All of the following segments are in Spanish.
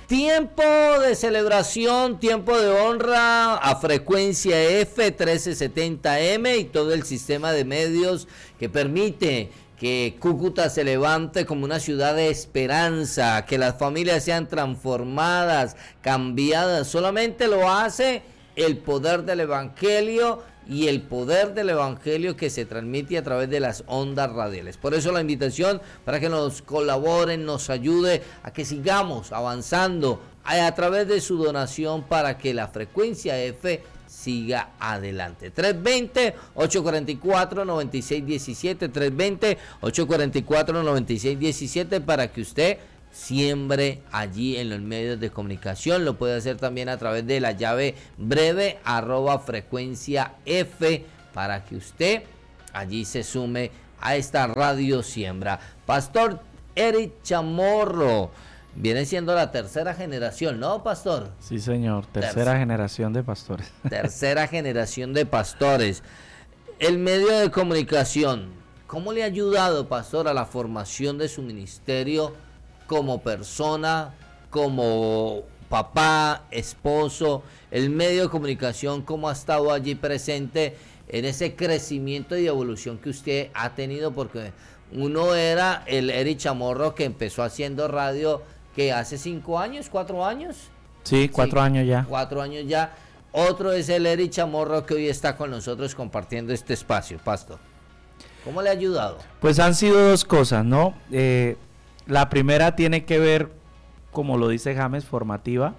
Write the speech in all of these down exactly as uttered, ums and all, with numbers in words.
Tiempo de celebración, tiempo de honra a Frecuencia F trece setenta M y todo el sistema de medios que permite que Cúcuta se levante como una ciudad de esperanza, que las familias sean transformadas, cambiadas. Solamente lo hace el poder del Evangelio y el poder del Evangelio que se transmite a través de las ondas radiales. Por eso la invitación para que nos colaboren, nos ayude a que sigamos avanzando a, a través de su donación para que la Frecuencia F siga adelante. tres dos cero, ocho cuatro cuatro, nueve seis uno siete, tres dos cero, ocho cuatro cuatro, nueve seis uno siete para que usted siembre allí en los medios de comunicación. Lo puede hacer también a través de la llave breve arroba frecuencia F para que usted allí se sume a esta radio siembra. Pastor Eric Chamorro, viene siendo la tercera generación, ¿no, pastor? Sí, señor, tercera Tercer. generación de pastores. Tercera generación de pastores. El medio de comunicación, ¿cómo le ha ayudado, pastor, a la formación de su ministerio como persona, como papá, esposo? El medio de comunicación, ¿cómo ha estado allí presente en ese crecimiento y evolución que usted ha tenido? Porque uno era el Eric Chamorro que empezó haciendo radio, que hace cinco años, cuatro años. Sí, cuatro sí, años ya. Cuatro años ya. Otro es el Eric Chamorro que hoy está con nosotros compartiendo este espacio, pastor. ¿Cómo le ha ayudado? Pues han sido dos cosas, ¿no? Eh, la primera tiene que ver, como lo dice James, formativa.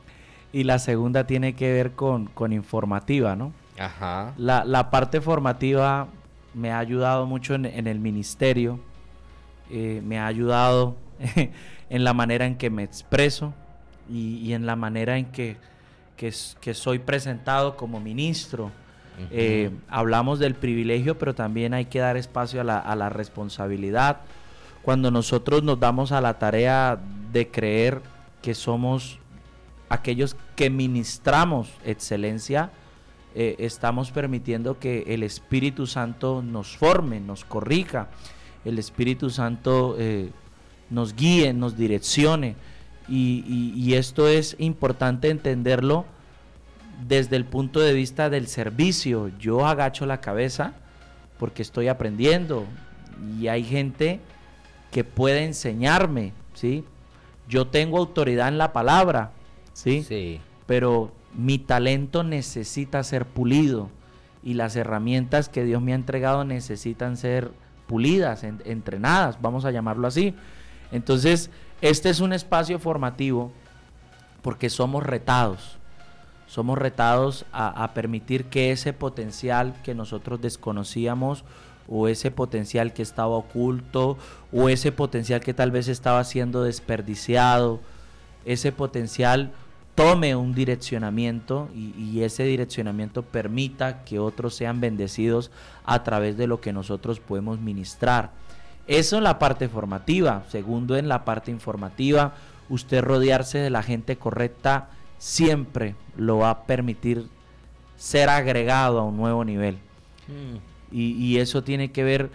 Y la segunda tiene que ver con, con informativa, ¿no? Ajá. La, la parte formativa me ha ayudado mucho en, en el ministerio. Eh, me ha ayudado en la manera en que me expreso y, y en la manera en que, que, que soy presentado como ministro. Uh-huh. Eh, hablamos del privilegio, pero también hay que dar espacio a la, a la responsabilidad. Cuando nosotros nos damos a la tarea de creer que somos aquellos que ministramos excelencia, eh, estamos permitiendo que el Espíritu Santo nos forme, nos corrija, el Espíritu Santo eh, nos guíe, nos direccione, y, y, y esto es importante entenderlo desde el punto de vista del servicio. Yo agacho la cabeza porque estoy aprendiendo y hay gente que puede enseñarme, ¿sí? Yo tengo autoridad en la palabra, ¿sí? Sí. Pero mi talento necesita ser pulido y las herramientas que Dios me ha entregado necesitan ser pulidas, en, entrenadas, vamos a llamarlo así. Entonces, este es un espacio formativo porque somos retados, somos retados a, a permitir que ese potencial que nosotros desconocíamos, o ese potencial que estaba oculto, o ese potencial que tal vez estaba siendo desperdiciado, ese potencial tome un direccionamiento y, y ese direccionamiento permita que otros sean bendecidos a través de lo que nosotros podemos ministrar. Eso en la parte formativa. Segundo, en la parte informativa, usted rodearse de la gente correcta siempre lo va a permitir ser agregado a un nuevo nivel. Mm. Y, y eso tiene que ver,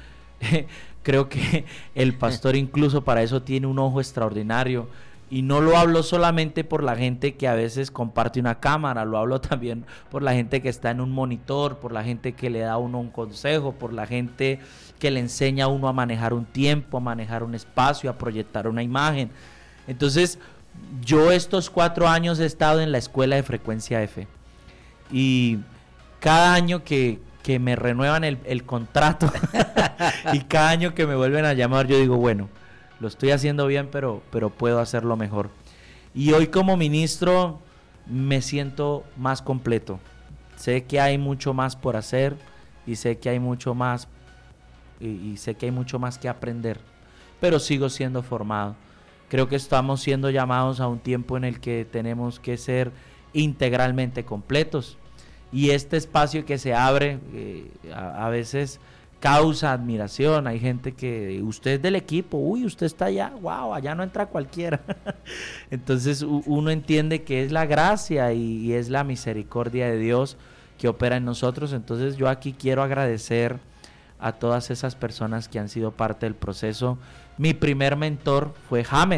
creo que el pastor incluso para eso tiene un ojo extraordinario. Y no lo hablo solamente por la gente que a veces comparte una cámara, lo hablo también por la gente que está en un monitor, por la gente que le da a uno un consejo, por la gente que le enseña a uno a manejar un tiempo, a manejar un espacio, a proyectar una imagen. Entonces, yo estos cuatro años he estado en la escuela de Frecuencia F. Y cada año que... que me renuevan el, el contrato y cada año que me vuelven a llamar, yo digo, bueno, lo estoy haciendo bien, pero, pero puedo hacerlo mejor. Y hoy como ministro me siento más completo. Sé que hay mucho más por hacer y sé que hay mucho más y, y sé que hay mucho más que aprender, pero sigo siendo formado. Creo que estamos siendo llamados a un tiempo en el que tenemos que ser integralmente completos. Y este espacio que se abre eh, a, a veces causa admiración. Hay gente que, usted es del equipo, uy, usted está allá, wow, allá no entra cualquiera. Entonces u, uno entiende que es la gracia y, y es la misericordia de Dios que opera en nosotros. Entonces yo aquí quiero agradecer a todas esas personas que han sido parte del proceso. Mi primer mentor fue James.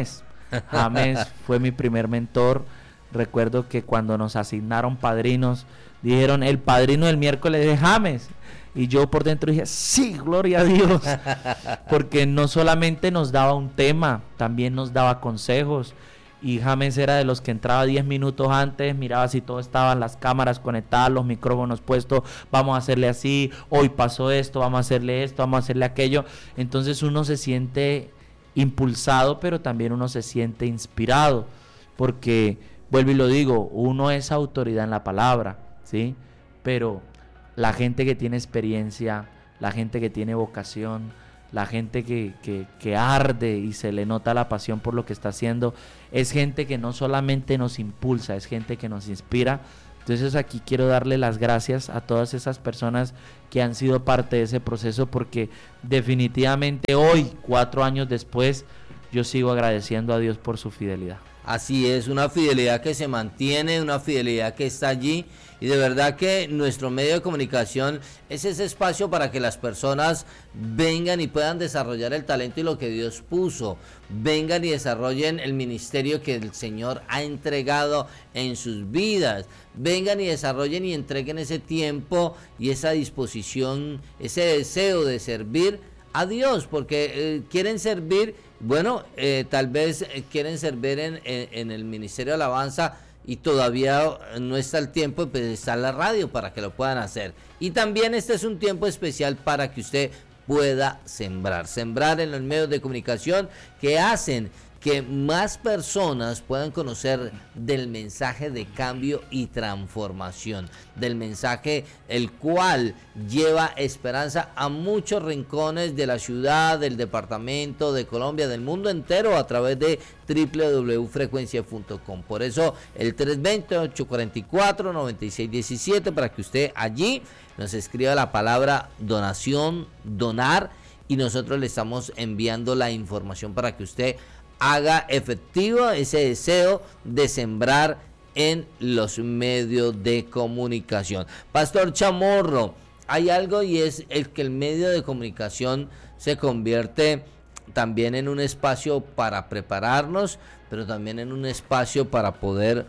James fue mi primer mentor. Recuerdo que cuando nos asignaron padrinos, dijeron, el padrino del miércoles es James. Y yo por dentro dije, sí, gloria a Dios. Porque no solamente nos daba un tema, también nos daba consejos. Y James era de los que entraba diez minutos antes, miraba si todo estaban las cámaras conectadas, los micrófonos puestos, vamos a hacerle así, hoy pasó esto, vamos a hacerle esto, vamos a hacerle aquello. Entonces uno se siente impulsado, pero también uno se siente inspirado, porque, vuelvo y lo digo, uno es autoridad en la palabra, ¿sí? Pero la gente que tiene experiencia, la gente que tiene vocación, la gente que, que, que arde y se le nota la pasión por lo que está haciendo, es gente que no solamente nos impulsa, es gente que nos inspira. Entonces aquí quiero darle las gracias a todas esas personas que han sido parte de ese proceso, porque definitivamente hoy, cuatro años después, yo sigo agradeciendo a Dios por su fidelidad. Así es, una fidelidad que se mantiene, una fidelidad que está allí, y de verdad que nuestro medio de comunicación es ese espacio para que las personas vengan y puedan desarrollar el talento y lo que Dios puso, vengan y desarrollen el ministerio que el Señor ha entregado en sus vidas, vengan y desarrollen y entreguen ese tiempo y esa disposición, ese deseo de servir a Dios, porque eh, quieren servir. Bueno, eh, tal vez eh, quieren servir en, en, en el Ministerio de Alabanza y todavía no está el tiempo, pues está la radio para que lo puedan hacer. Y también este es un tiempo especial para que usted pueda sembrar, sembrar en los medios de comunicación que hacen que más personas puedan conocer del mensaje de cambio y transformación, del mensaje el cual lleva esperanza a muchos rincones de la ciudad, del departamento, de Colombia, del mundo entero, a través de doble u doble u doble u punto frecuencia punto com. Por eso el tres dos cero, ocho cuatro cuatro, nueve seis uno siete, para que usted allí nos escriba la palabra donación, donar, y nosotros le estamos enviando la información para que usted haga efectivo ese deseo de sembrar en los medios de comunicación. Pastor Chamorro, hay algo, y es el que el medio de comunicación se convierte también en un espacio para prepararnos, pero también en un espacio para poder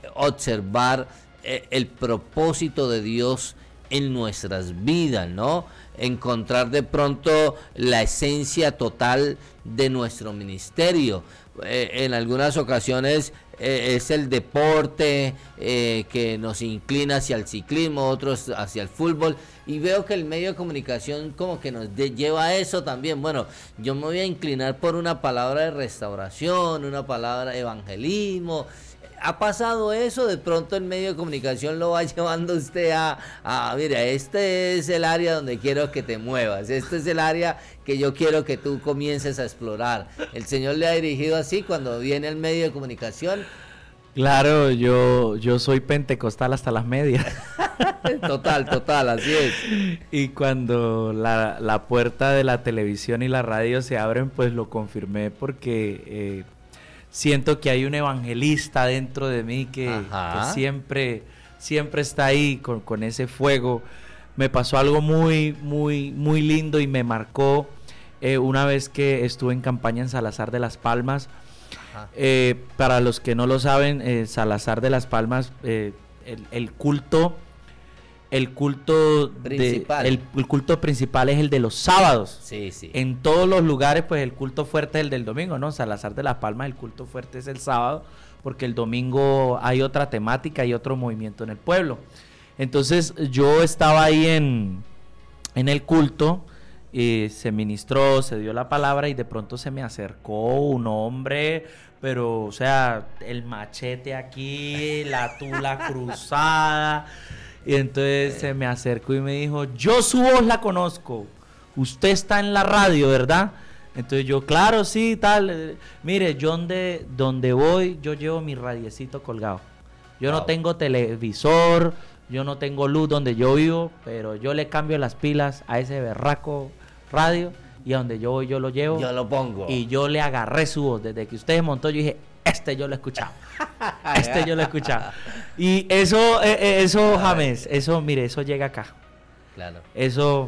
observar eh, el propósito de Dios en nuestras vidas, ¿no? Encontrar de pronto la esencia total de nuestro ministerio. Eh, en algunas ocasiones eh, es el deporte eh, que nos inclina hacia el ciclismo, otros hacia el fútbol, y veo que el medio de comunicación como que nos de, lleva a eso también. Bueno, yo me voy a inclinar por una palabra de restauración, una palabra de evangelismo. ¿Ha pasado eso? De pronto el medio de comunicación lo va llevando usted a, a, mira, este es el área donde quiero que te muevas, este es el área que yo quiero que tú comiences a explorar. ¿El Señor le ha dirigido así cuando viene el medio de comunicación? Claro, yo, yo soy pentecostal hasta las medias. Total, total, así es. Y cuando la, la puerta de la televisión y la radio se abren, pues lo confirmé, porque eh, siento que hay un evangelista dentro de mí que, que siempre, siempre está ahí con, con ese fuego. Me pasó algo muy, muy, muy lindo y me marcó eh, una vez que estuve en campaña en Salazar de las Palmas. Eh, para los que no lo saben, eh, Salazar de las Palmas, eh, el, el culto, el culto principal. De, el, el culto principal es el de los sábados. Sí, sí. En todos los lugares, pues el culto fuerte es el del domingo, ¿no? Salazar de las Palmas, el culto fuerte es el sábado, porque el domingo hay otra temática y otro movimiento en el pueblo. Entonces yo estaba ahí en, en el culto, y se ministró, se dio la palabra, y de pronto se me acercó un hombre, pero o sea, el machete aquí, la tula cruzada, y entonces se me acercó y me dijo: yo su voz la conozco, usted está en la radio, ¿verdad? Entonces yo, claro, sí, tal. Mire, yo donde, donde voy, yo llevo mi radiecito colgado. Yo wow. no tengo televisor, yo no tengo luz donde yo vivo, pero yo le cambio las pilas a ese berraco radio, y a donde yo voy yo lo llevo. Yo lo pongo. Y yo le agarré su voz. Desde que usted montó, yo dije: este yo lo he escuchado. Este yo lo he escuchado. Y eso, eh, eso, James, eso, mire, eso llega acá. Claro. Eso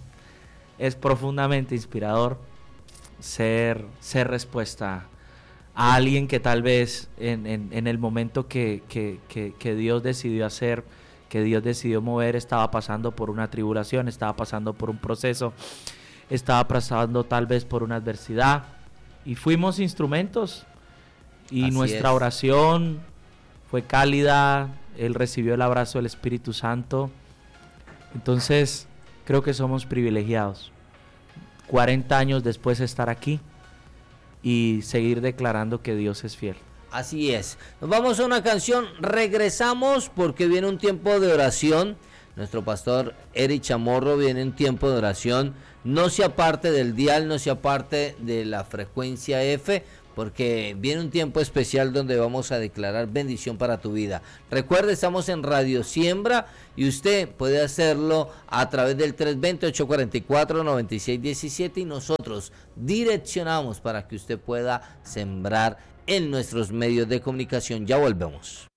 es profundamente inspirador, ser, ser respuesta a alguien que tal vez en, en, en el momento que, que, que, que Dios decidió hacer, que Dios decidió mover, estaba pasando por una tribulación, estaba pasando por un proceso, estaba pasando tal vez por una adversidad, y fuimos instrumentos, y Así nuestra es. oración fue cálida, él recibió el abrazo del Espíritu Santo. Entonces creo que somos privilegiados, cuarenta años después de estar aquí y seguir declarando que Dios es fiel. Así es. Nos vamos a una canción, regresamos porque viene un tiempo de oración. Nuestro pastor Eric Chamorro viene un tiempo de oración. No se aparte del dial, no se aparte de la frecuencia F, porque viene un tiempo especial donde vamos a declarar bendición para tu vida. Recuerde, estamos en Radio Siembra y usted puede hacerlo a través del tres dos cero, ocho cuatro cuatro, nueve seis uno siete y nosotros direccionamos para que usted pueda sembrar en nuestros medios de comunicación. Ya volvemos.